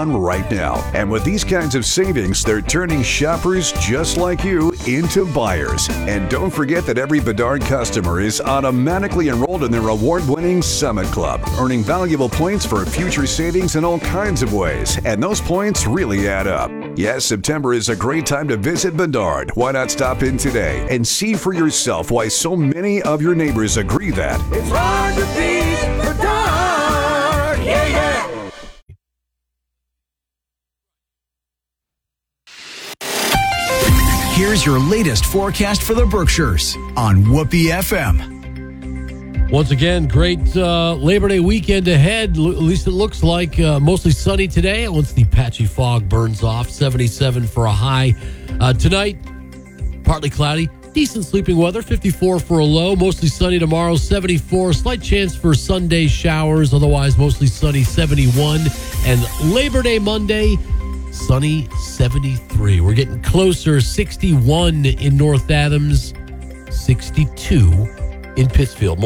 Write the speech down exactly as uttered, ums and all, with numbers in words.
on right now. And with these kinds of savings, they're turning shoppers just like you into buyers. And don't forget that every Bedard customer is automatically enrolled in their award-winning Summit Club, earning valuable points for future savings in all kinds of ways. And those points really add up. Yes, September is a great time to visit Bedard. Why not stop in today and see for yourself why so many of your neighbors agree that it's hard to beat Bedard. Yeah, yeah. Here's your latest forecast for the Berkshires on Whoopee F M. Once again, great uh, Labor Day weekend ahead. L- at least it looks like uh, mostly sunny today. Once the patchy fog burns off, seventy-seven for a high. Uh, tonight, partly cloudy, decent sleeping weather, fifty-four for a low. Mostly sunny tomorrow, seventy-four. Slight chance for Sunday showers, otherwise mostly sunny, seventy-one. And Labor Day Monday, sunny, seventy-three. We're getting closer, sixty-one in North Adams, sixty-two in Pittsfield.